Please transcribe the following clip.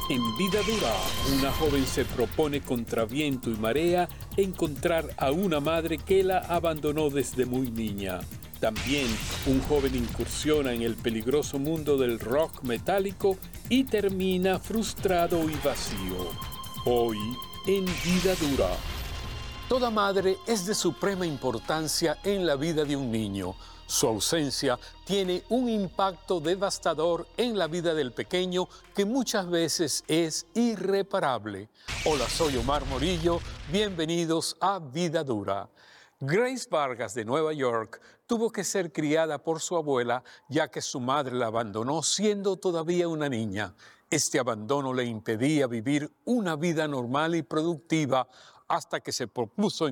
En Vida Dura, una joven se propone contra viento y marea encontrar a una madre que la abandonó desde muy niña. También un joven incursiona en el peligroso mundo del rock metálico y termina frustrado y vacío. Hoy, en Vida Dura. Toda madre es de suprema importancia en la vida de un niño. Su ausencia tiene un impacto devastador en la vida del pequeño que muchas veces es irreparable. Hola, soy Omar Morillo. Bienvenidos a Vida Dura. Grace Vargas de Nueva York tuvo que ser criada por su abuela ya que su madre la abandonó siendo todavía una niña. Este abandono le impedía vivir una vida normal y productiva hasta que se propuso